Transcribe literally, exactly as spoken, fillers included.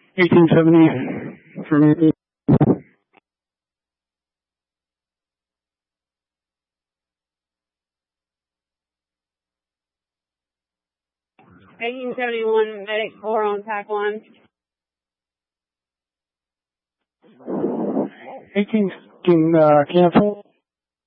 eighteen seventy from eighteen seventy-one, medic four on pack one. eighteen uh, cancel.